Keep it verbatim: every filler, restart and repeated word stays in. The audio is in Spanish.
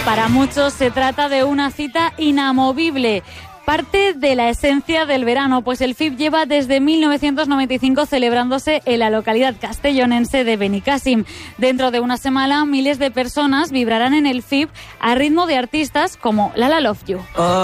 Para muchos se trata de una cita inamovible, parte de la esencia del verano, pues el F I B lleva desde mil novecientos noventa y cinco celebrándose en la localidad castellonense de Benicàssim. Dentro de una semana, miles de personas vibrarán en el F I B a ritmo de artistas como Lala Love You.